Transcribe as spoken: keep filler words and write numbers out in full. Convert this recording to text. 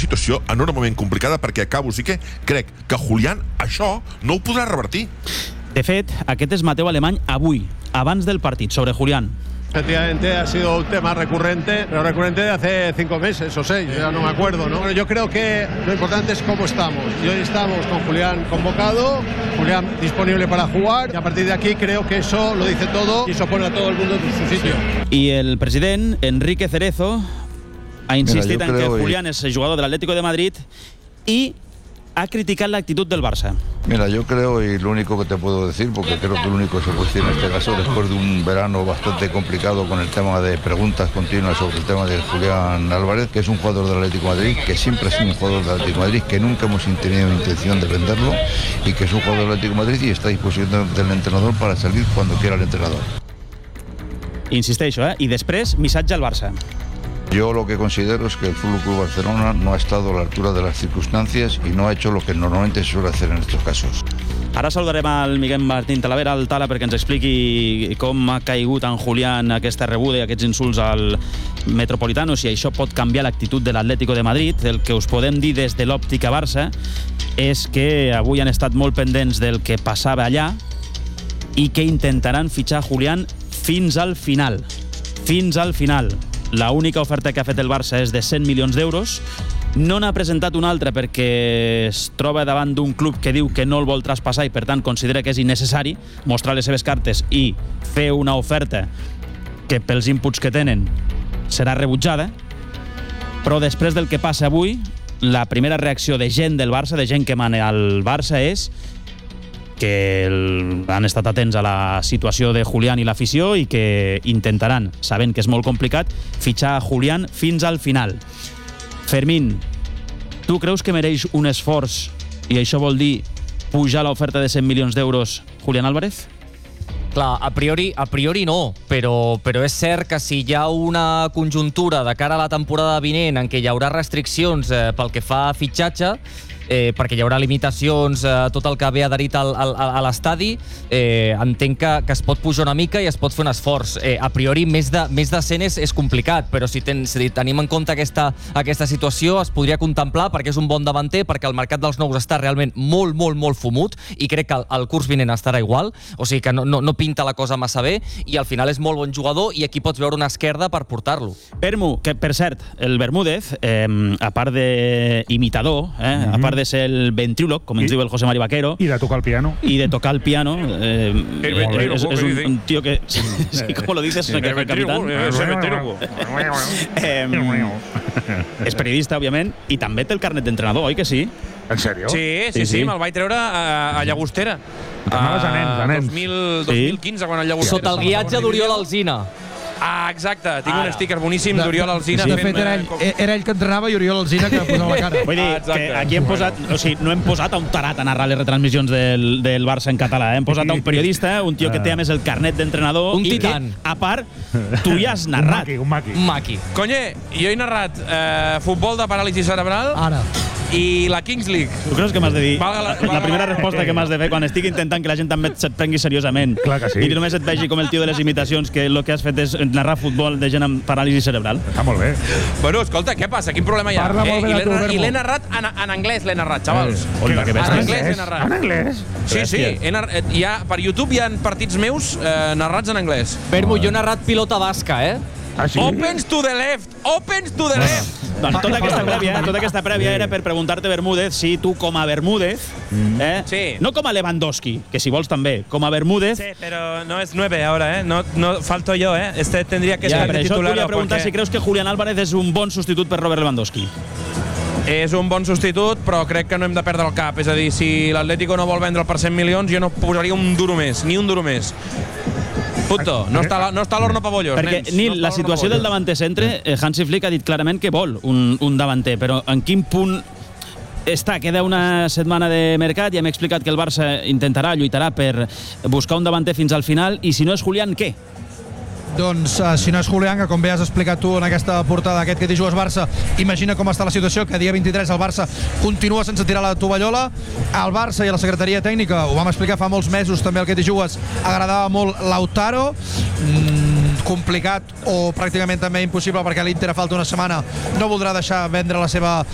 situació enormement complicada perquè acabo, sí que crec que Julián això no ho podrà revertir. De fet, aquest és Mateu Alemany avui, abans del partit, sobre Julián. Efectivamente ha sido un tema recurrente, pero recurrente de hace cinco meses o seis, ya no me acuerdo, ¿no? Yo creo que lo importante es cómo estamos. Y hoy estamos con Julián convocado, Julián disponible para jugar, y a partir de aquí creo que eso lo dice todo y eso pone a todo el mundo en su sitio. I el president, Enrique Cerezo, ha insistit Mira, en que creo Julián és jugador de l'Atlético de Madrid i ha criticat l'actitud del Barça. Mira, yo creo, y lo único que te puedo decir, porque creo que lo único que se puede decir en este caso, después de un verano bastante complicado con el tema de preguntas continuas sobre el tema de Julián Álvarez, que es un jugador del Atlético de Madrid, que siempre ha sido un jugador del Atlético de Madrid, que nunca hemos tenido intención de venderlo, y que es un jugador del Atlético de Madrid y está a disposición del entrenador para salir cuando quiera el entrenador. Insisteixo, eh? I després, missatge al Barça. Yo lo que considero es que el F C Barcelona no ha estado a la altura de las circunstancias y no ha hecho lo que normalmente se suele hacer en estos casos. Ara saludarem al Miguel Martín Talavera, al Tala, perquè ens expliqui com ha caigut en Julián aquesta rebuda i aquests insults al Metropolitano, si això pot canviar l'actitud de l'Atlético de Madrid. El que us podem dir des de l'òptica Barça és que avui han estat molt pendents del que passava allà i que intentaran fitxar Julián fins al final. Fins al final. La única oferta que ha fet el Barça és de cent milions d'euros. No n'ha presentat una altra perquè es troba davant d'un club que diu que no el vol traspassar i, per tant, considera que és innecessari mostrar les seves cartes i fer una oferta que, pels inputs que tenen, serà rebutjada. Però després del que passa avui, la primera reacció de gent del Barça, de gent que mana al Barça, és que el, han estat atents a la situació de Julián i l'afició i que intentaran, sabent que és molt complicat, fitxar a Julián fins al final. Fermín, tu creus que mereix un esforç i això vol dir pujar l'oferta de cent milions d'euros Julián Álvarez? Clar, a priori, a priori no, però, però és cert que si hi ha una conjuntura de cara a la temporada vinent en què hi haurà restriccions eh, pel que fa a fitxatge, eh, perquè hi haurà limitacions, eh, tot el que ve adherit al, al, a l'estadi, eh, entenc que, que es pot pujar una mica i es pot fer un esforç. Eh, a priori, més de, més de cent és, és complicat, però si, ten, si tenim en compte aquesta, aquesta situació, es podria contemplar perquè és un bon davanter, perquè el mercat dels nous està realment molt, molt, molt fumut i crec que el, el curs vinent estarà igual, o sigui que no, no, no pinta la cosa massa bé i al final és molt bon jugador i aquí pots veure una esquerda per portar-lo. Permu, que per cert, el Bermúdez, eh, a part d'imitador, eh, mm-hmm. a part de ser el ventríloc, com ens I, diu el José Mari Vaquero, i de tocar el piano, i de tocar el piano, eh, eh, és, és un, un tío que, sí, com lo dices, el capitán, eh, és periodista, òbviament, i també té el carnet d'entrenador, oi que sí? En sèrio? Sí, sí, sí, sí, me'l vaig treure a, a Llagostera. Anaves a nens, a nens. dos mil, dos mil quinze, quan el Llagostera... Sota el guiatge d'Oriol Alsina. Ah, exacte, tinc Ara. un sticker boníssim d'Oriol Alsina. De fet, era ell, era ell que entrenava i Oriol Alsina que posava la cara. Vull dir que aquí hem posat, o sigui, no hem posat a un tarat a narrar les retransmissions del, del Barça en català, hem posat a un periodista, un tio que té a més el carnet d'entrenador un i titan. que, a part, tu ja has narrat. Un maqui, un maqui. Conye, jo he narrat eh, futbol de paràlisi cerebral Ara. i la Kings League. Tu creus que m'has de dir? Valga la, la, la primera resposta que m'has de fer quan estic intentant que la gent també se't prengui seriosament. Clar que sí. I només et vegi com el tio de les imitacions, que el que has fet és narrar futbol de gent amb paràlisi cerebral. Està molt bé. Bueno, escolta, què passa? Quin problema hi ha? Parla molt bé eh, de tu, Bermo. I l'he narrat en, en anglès, l'he narrat, xavals. Eh, Onda, que en bèstia. anglès l'he narrat. En anglès? Sí, sí. He nar... hi ha, per YouTube hi ha partits meus eh, narrats en anglès. Bermo, jo he narrat pilota basca, eh? Ah, sí? Opens to the left! Opens to the left! Doncs tota aquesta prèvia, tota aquesta prèvia era per preguntar-te, Bermúdez, si tu com a Bermúdez, eh, Sí. no com a Lewandowski, que si vols també, com a Bermúdez, Sí, pero no es nueve ahora, ¿eh? No, no falto yo, ¿eh? Este tendría que ja, ser per de això et titular. volia preguntar porque... si creus que Julián Álvarez és un bon substitut per Robert Lewandowski. És un bon substitut, però crec que no hem de perdre el cap. És a dir, si l'Atlético no vol vendre'l per cent milions, jo no posaria un duro més, ni un duro més. Punto. No està, la, no està l'horno pavollos, Perquè, nens. Nil, no la situació del davanter centre, eh, Hansi Flick ha dit clarament que vol un, un davanter, però en quin punt està? Queda una setmana de mercat i hem explicat que el Barça intentarà, lluitarà per buscar un davanter fins al final, i si no és Julián, què? Doncs, uh, si no és Julián, que com bé has explicat tu en aquesta portada aquest que t'hi jugues Barça, imagina com està la situació, que dia vint-i-tres el Barça continua sense tirar la tovallola. Al Barça i a la secretaria tècnica, ho vam explicar fa molts mesos també, el que t'hi jugues, agradava molt Lautaro, mm, complicat o pràcticament també impossible perquè l'Inter a falta una setmana no voldrà deixar vendre la seva